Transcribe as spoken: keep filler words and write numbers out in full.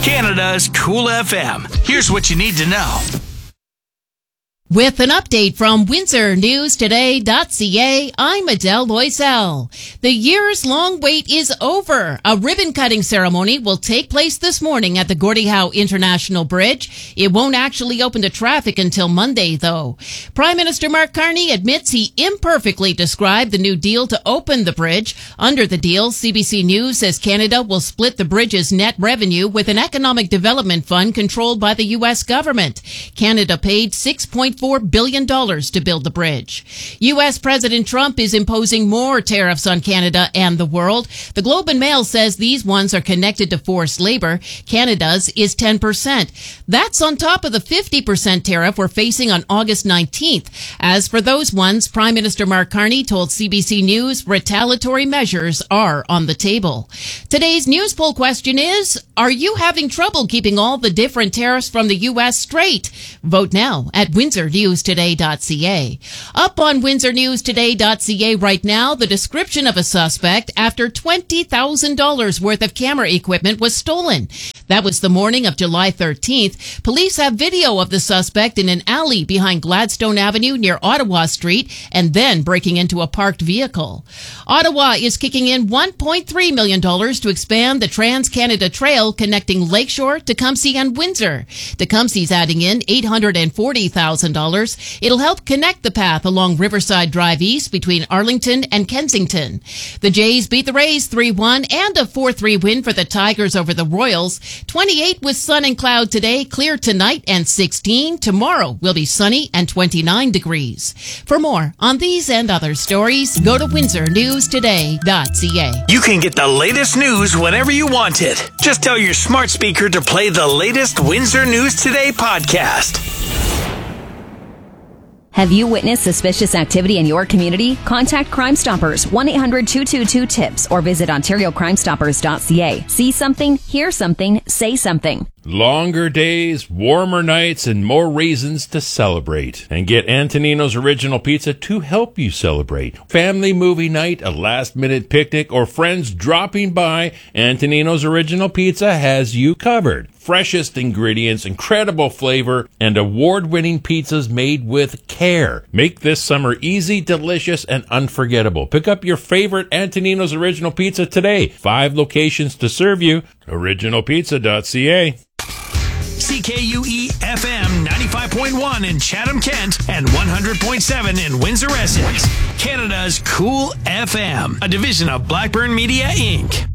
Canada's Cool F M. Here's what you need to know. With an update from Windsor News Today dot C A, I'm Adele Loisel. The years-long wait is over. A ribbon-cutting ceremony will take place this morning at the Gordie Howe International Bridge. It won't actually open to traffic until Monday, though. Prime Minister Mark Carney admits he imperfectly described the new deal to open the bridge. Under the deal, C B C News says Canada will split the bridge's net revenue with an economic development fund controlled by the U S government. Canada paid six point four billion dollars to build the bridge. U S President Trump is imposing more tariffs on Canada and the world. The Globe and Mail says these ones are connected to forced labor. Canada's is ten percent. That's on top of the fifty percent tariff we're facing on August nineteenth. As for those ones, Prime Minister Mark Carney told C B C News retaliatory measures are on the table. Today's news poll question is, are you having trouble keeping all the different tariffs from the U S straight? Vote now at Windsor News Today dot C A. Up on Windsor News Today dot C A right now, the description of a suspect after twenty thousand dollars worth of camera equipment was stolen. That was the morning of July thirteenth. Police have video of the suspect in an alley behind Gladstone Avenue near Ottawa Street and then breaking into a parked vehicle. Ottawa is kicking in one point three million dollars to expand the Trans-Canada Trail connecting Lakeshore, Tecumseh, and Windsor. Tecumseh's adding in eight hundred forty thousand dollars. It'll help connect the path along Riverside Drive East between Arlington and Kensington. The Jays beat the Rays three one and a four three win for the Tigers over the Royals. twenty-eight with sun and cloud today, clear tonight and sixteen. Tomorrow will be sunny and twenty-nine degrees. For more on these and other stories, go to Windsor News Today dot C A. You can get the latest news whenever you want it. Just tell your smart speaker to play the latest Windsor News Today podcast. Have you witnessed suspicious activity in your community? Contact Crime Stoppers, one eight hundred two two two TIPS, or visit Ontario Crime Stoppers dot C A. See something, hear something, say something. Longer days, warmer nights, and more reasons to celebrate. And get Antonino's Original Pizza to help you celebrate. Family movie night, a last-minute picnic, or friends dropping by, Antonino's Original Pizza has you covered. Freshest ingredients, incredible flavor, and award-winning pizzas made with care. Make this summer easy, delicious, and unforgettable. Pick up your favorite Antonino's Original Pizza today. Five locations to serve you. Original Pizza dot C A. C K U E F M ninety-five point one in Chatham-Kent and one hundred point seven in Windsor-Essex. Canada's Cool F M, a division of Blackburn Media, Incorporated.